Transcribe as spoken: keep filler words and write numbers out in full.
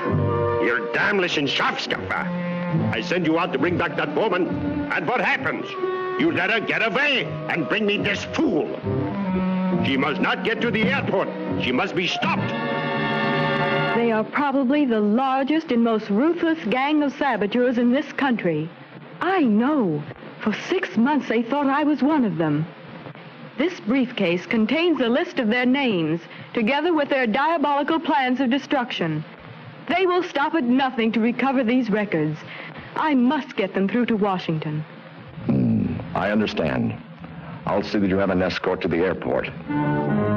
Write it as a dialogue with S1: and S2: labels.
S1: You're damnation Schafskaffer. I send you out to bring back that woman, and what happens? You let her get away and bring me this fool. She must not get to the airport. She must be stopped.
S2: They are probably the largest and most ruthless gang of saboteurs in this country. I know. For six months they thought I was one of them. This briefcase contains a list of their names, together with their diabolical plans of destruction. They will stop at nothing to recover these records. I must get them through to Washington.
S3: Hmm, I understand. I'll see that you have an escort to the airport.